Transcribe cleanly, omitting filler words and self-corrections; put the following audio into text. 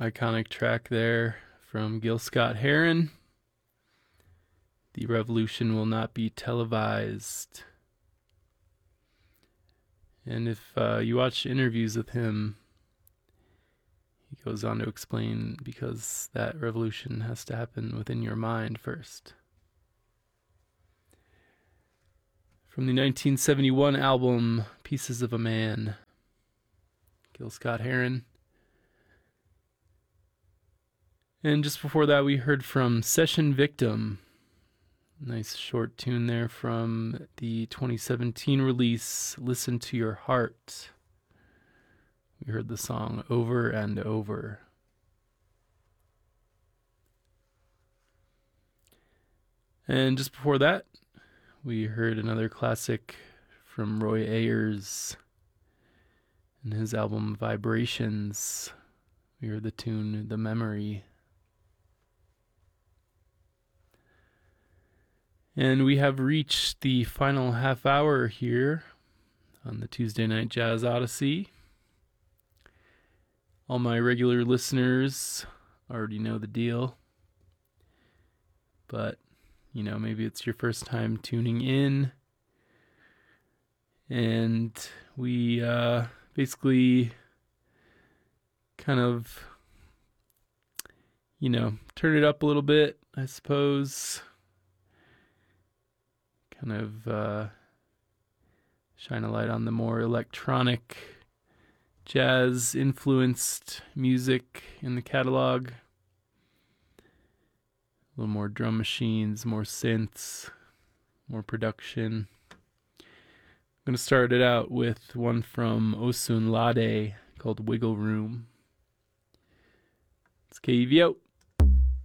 iconic track there from Gil Scott-Heron. The revolution will not be televised. And if you watch interviews with him, he goes on to explain because that revolution has to happen within your mind first. From the 1971 album Pieces of a Man, Gil Scott-Heron. And just before that, we heard from Session Victim. Nice short tune there from the 2017 release, Listen to Your Heart. We heard the song Over and Over. And just before that, we heard another classic from Roy Ayers and his album Vibrations. We heard the tune The Memory. And we have reached the final half hour here on the Tuesday Night Jazz Odyssey. All my regular listeners already know the deal. But, you know, maybe it's your first time tuning in. And we basically kind of, you know, turn it up a little bit, I suppose. Kind of shine a light on the more electronic, jazz-influenced music in the catalog. A little more drum machines, more synths, more production. I'm going to start it out with one from Osunlade called Wiggle Room. It's KVO.